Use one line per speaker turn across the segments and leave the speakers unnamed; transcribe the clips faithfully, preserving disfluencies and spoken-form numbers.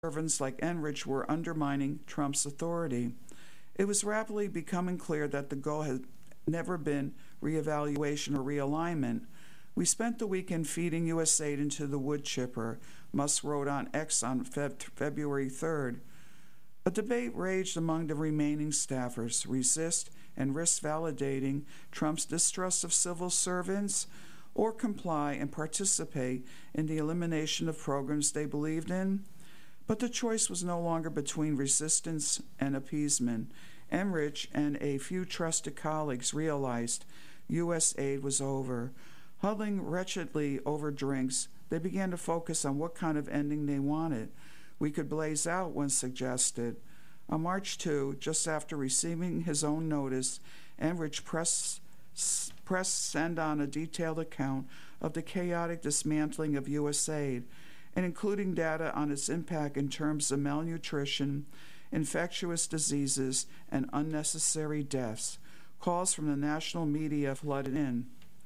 servants like Enrich were undermining Trump's authority. It was rapidly becoming clear that the goal had never been reevaluation or realignment. We spent the weekend feeding U S aid into the wood chipper, Musk wrote on X on Feb- February third. A debate raged among the remaining staffers, resist and risk validating Trump's distrust of civil servants, or comply and participate in the elimination of programs they believed in. But the choice was no longer between resistance and appeasement. Enrich and a few trusted colleagues realized U S aid was over. Huddling wretchedly over drinks, they began to focus on what kind of ending they wanted. We could blaze out, one suggested. On March second, just after receiving his own notice, Enrich pressed, pressed send on a detailed account of the chaotic dismantling of U S aid, and including data on its impact in terms of malnutrition, infectious diseases, and unnecessary deaths. Calls from the national media flooded in.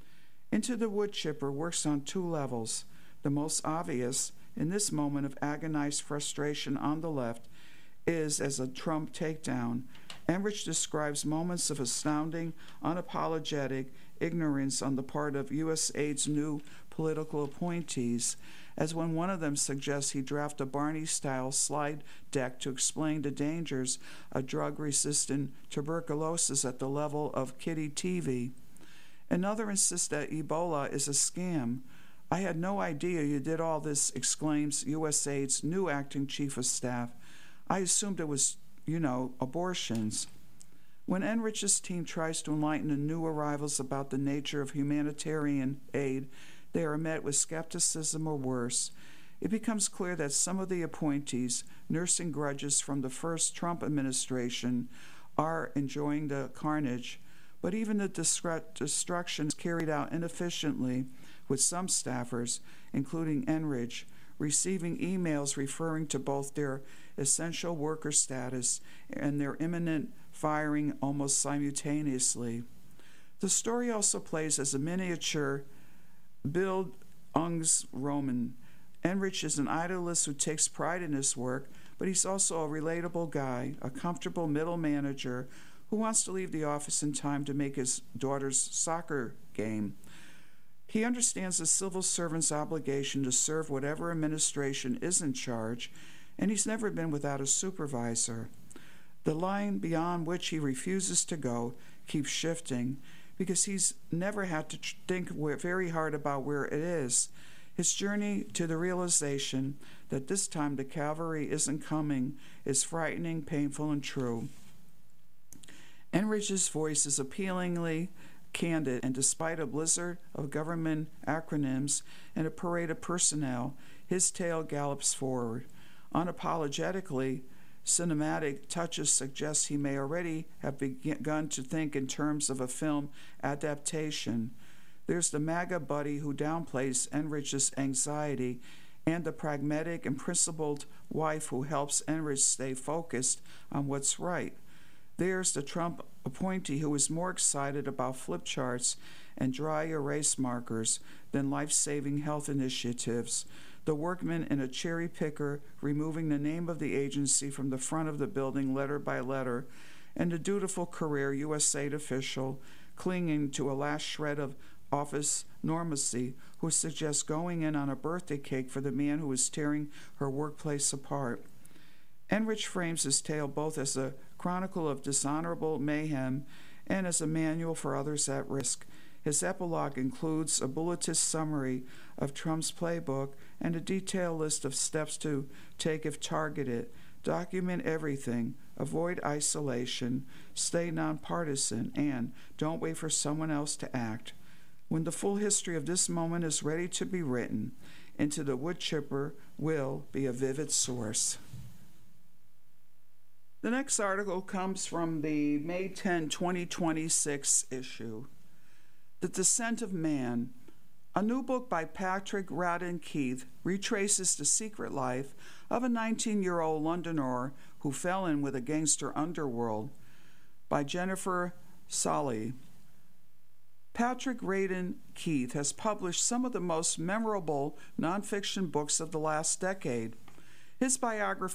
Into the Wood Chipper works on two levels. The most obvious, in this moment of agonized frustration on the left, is as a Trump takedown. Enrich describes moments of astounding, unapologetic ignorance on the part of U S aid's new political appointees, as when one of them suggests he draft a Barney-style slide deck to explain the dangers of drug-resistant tuberculosis at the level of kiddie T V. Another insists that Ebola is a scam. I had no idea you did all this, exclaims U S aid's new acting chief of staff. I assumed it was, you know, abortions. When Enrich's team tries to enlighten the new arrivals about the nature of humanitarian aid, they are met with skepticism or worse. It becomes clear that some of the appointees, nursing grudges from the first Trump administration, are enjoying the carnage. But even the destruction is carried out inefficiently, with some staffers, including Enrich, receiving emails referring to both their essential worker status and their imminent firing almost simultaneously. The story also plays as a miniature Bildungsroman. Enrich is an idealist who takes pride in his work, but he's also a relatable guy, a comfortable middle manager who wants to leave the office in time to make his daughter's soccer game. He understands the civil servant's obligation to serve whatever administration is in charge, and he's never been without a supervisor. The line beyond which he refuses to go keeps shifting because he's never had to think very hard about where it is. His journey to the realization that this time the cavalry isn't coming is frightening, painful, and true. Enrich's voice is appealingly candid, and despite a blizzard of government acronyms and a parade of personnel, his tale gallops forward. Unapologetically, cinematic touches suggest he may already have begun to think in terms of a film adaptation. There's the MAGA buddy who downplays Enrich's anxiety, and the pragmatic and principled wife who helps Enrich stay focused on what's right. There's the Trump appointee who is more excited about flip charts and dry erase markers than life-saving health initiatives. The workman in a cherry picker removing the name of the agency from the front of the building letter by letter, and the dutiful career U S aid official clinging to a last shred of office normacy who suggests going in on a birthday cake for the man who is tearing her workplace apart. Enrich frames his tale both as a chronicle of dishonorable mayhem and as a manual for others at risk. His epilogue includes a bulleted summary of Trump's playbook and a detailed list of steps to take if targeted. Document everything, avoid isolation, stay nonpartisan, and don't wait for someone else to act. When the full history of this moment is ready to be written, Into the Wood Chipper will be a vivid source. The next article comes from the May tenth, twenty twenty-six issue. The Descent of Man. A new book by Patrick Radden Keith retraces the secret life of a nineteen-year-old Londoner who fell in with a gangster underworld, by Jennifer Solly. Patrick Radden Keith has published some of the most memorable nonfiction books of the last decade. His biography